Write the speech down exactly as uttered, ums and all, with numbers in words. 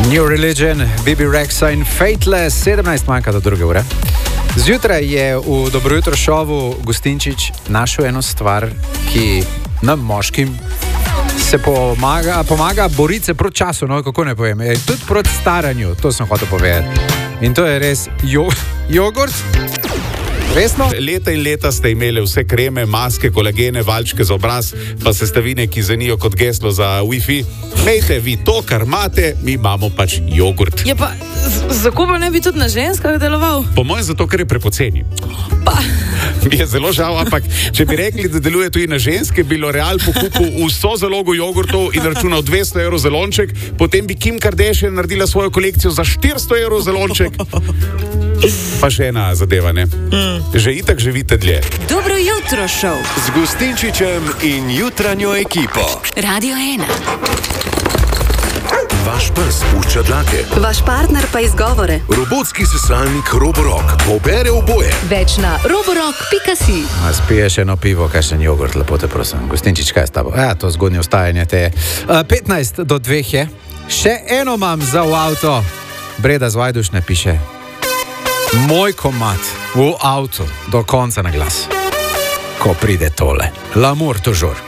New Religion, Bibi Rexa in Fateless, sedemnajst manjka do druge ure. Zjutraj je v Dobro jutro šovu Gustinčič našel eno stvar, ki nam moškim se pomaga, pomaga boriti se proti času, no, kako ne povem, je tudi proti staranju, to sem hotel povedati. In to je res jo, jogurt. Resno? Leta in leta ste imeli vse kreme, maske, kolagene, valjčke za obraz, pa sestavine, ki zanijo kot geslo za Wi-Fi. Mejte vi to, kar imate, mi imamo pač jogurt. Je pa, zakaj pa ne bi tudi na ženskah deloval? Po mojem zato, ker je prepoceni. Pa... Mi je zelo žal, ampak če bi rekli, da deluje tudi na ženske, bi L'Oreal pokupil vso zalogo jogurtov in računal dvesto evrov za lonček, potem bi Kim Kardashian naredila svojo kolekcijo za štiristo evrov za lonček. Pa še ena zadeva, ne? Mm. Že itak živite dlje. Dobro jutro šov z Gustinčičem in jutranjo ekipo. Radio ena. Vaš pes pušča dlake. Vaš partner pa izgovore. Robotski sesalnik Roborock pobere oboje. Več na roborock pika si. A spiješ eno pivo, kakšen jogurt, lepo te prosim. Gustinčič, kaj je s tabo? Ja, to zgodnje vstajanje te. Uh, petnajst do dveh je. Še eno imam za v avto. Breda z Vajdušne piše. Moj komad v avtu do konca na glas. Ko pride tole. L'amour toujours.